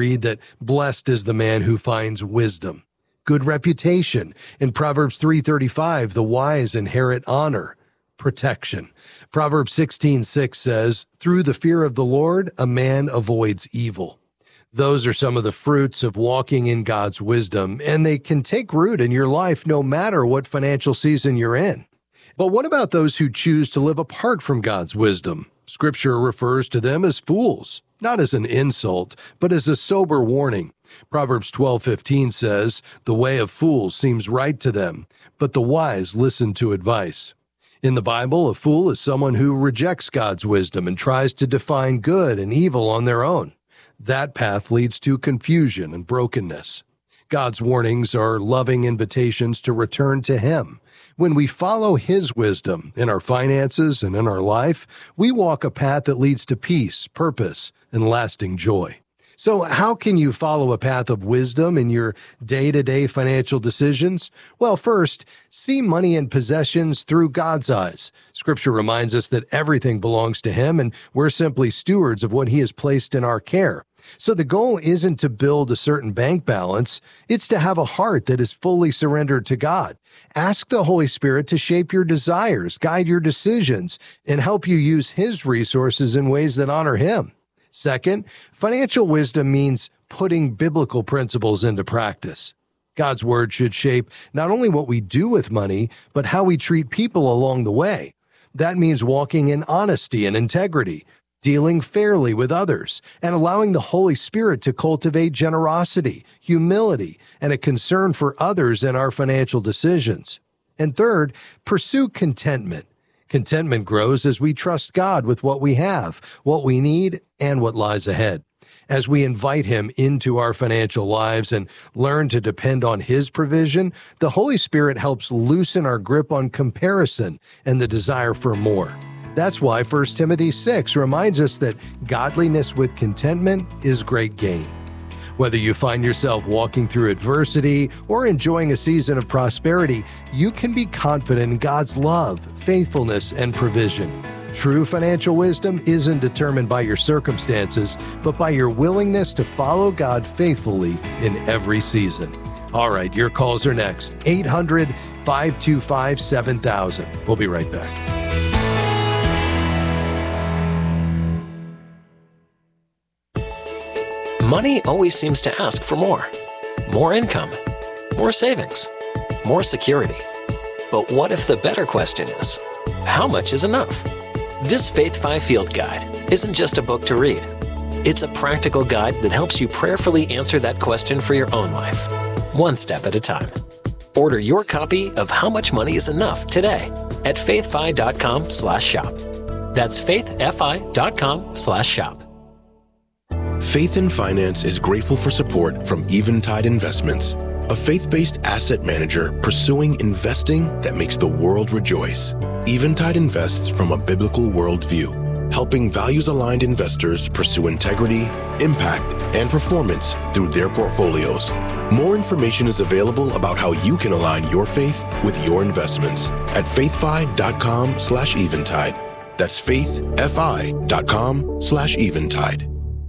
read that blessed is the man who finds wisdom, good reputation. In Proverbs 3:35, the wise inherit honor, protection. Proverbs 16:6 says, through the fear of the Lord, a man avoids evil. Those are some of the fruits of walking in God's wisdom, and they can take root in your life no matter what financial season you're in. But what about those who choose to live apart from God's wisdom? Scripture refers to them as fools, not as an insult, but as a sober warning. Proverbs 12:15 says, the way of fools seems right to them, but the wise listen to advice. In the Bible, a fool is someone who rejects God's wisdom and tries to define good and evil on their own. That path leads to confusion and brokenness. God's warnings are loving invitations to return to Him. When we follow His wisdom in our finances and in our life, we walk a path that leads to peace, purpose, and lasting joy. So how can you follow a path of wisdom in your day-to-day financial decisions? Well, first, see money and possessions through God's eyes. Scripture reminds us that everything belongs to Him, and we're simply stewards of what He has placed in our care. So the goal isn't to build a certain bank balance. It's to have a heart that is fully surrendered to God. Ask the Holy Spirit to shape your desires, guide your decisions, and help you use His resources in ways that honor Him. Second, financial wisdom means putting biblical principles into practice. God's word should shape not only what we do with money, but how we treat people along the way. That means walking in honesty and integrity, dealing fairly with others, and allowing the Holy Spirit to cultivate generosity, humility, and a concern for others in our financial decisions. And third, pursue contentment. Contentment grows as we trust God with what we have, what we need, and what lies ahead. As we invite Him into our financial lives and learn to depend on His provision, the Holy Spirit helps loosen our grip on comparison and the desire for more. That's why 1 Timothy 6 reminds us that godliness with contentment is great gain. Whether you find yourself walking through adversity or enjoying a season of prosperity, you can be confident in God's love, faithfulness, and provision. True financial wisdom isn't determined by your circumstances, but by your willingness to follow God faithfully in every season. All right, your calls are next. 800-525-7000. We'll be right back. Money always seems to ask for more. More income, more savings, more security. But what if the better question is, how much is enough? This Faith 5 Field Guide isn't just a book to read. It's a practical guide that helps you prayerfully answer that question for your own life, one step at a time. Order your copy of How Much Money is Enough today at faithfi.com/shop. That's faithfi.com/shop. Faith in Finance is grateful for support from Eventide Investments, a faith-based asset manager pursuing investing that makes the world rejoice. Eventide invests from a biblical worldview, helping values-aligned investors pursue integrity, impact, and performance through their portfolios. More information is available about how you can align your faith with your investments at faithfi.com/eventide. That's faithfi.com/eventide.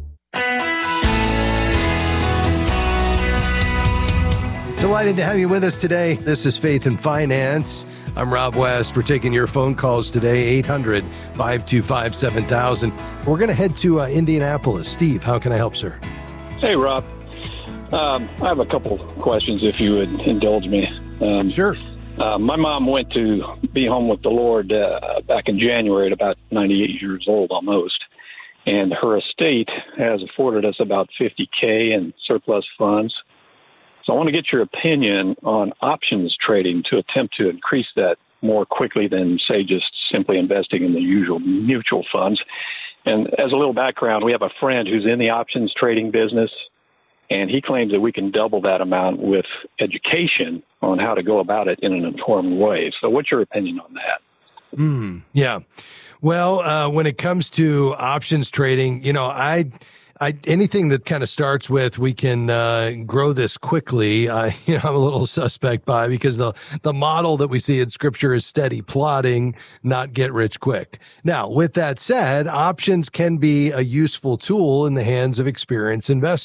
Delighted to have you with us today. This is Faith in Finance. I'm Rob West. We're taking your phone calls today, 800-525-7000. We're going to head to Indianapolis. Steve, how can I help, sir? Hey, Rob. I have a couple questions, if you would indulge me. Sure. My mom went to be home with the Lord back in January at about 98 years old almost. And her estate has afforded us about $50K in surplus funds. So I want to get your opinion on options trading to attempt to increase that more quickly than, say, just simply investing in the usual mutual funds. And as a little background, we have a friend who's in the options trading business, and he claims that we can double that amount with education on how to go about it in an informed way. So what's your opinion on that? Yeah. Well, when it comes to options trading, anything that kind of starts with we can grow this quickly, I'm a little suspect by, because the model that we see in Scripture is steady plotting, not get rich quick. Now, with that said, options can be a useful tool in the hands of experienced investors.